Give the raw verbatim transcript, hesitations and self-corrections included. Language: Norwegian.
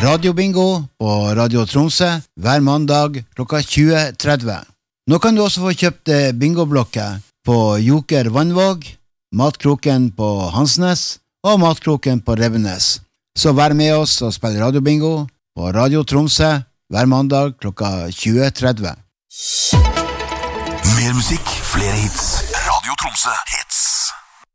radiobingo på Radio Tromsø hver mandag klokka tjue tretti. Nå kan du også få kjøpt bingoblokker på Joker Vannvåg, Matkroken på Hansnes og Matkroken på Revenes. Så vær med oss og spill radiobingo på Radio Tromsø hver mandag klokka tjue tretti. Mer musikk, flere hits. Radio Tromsø hits.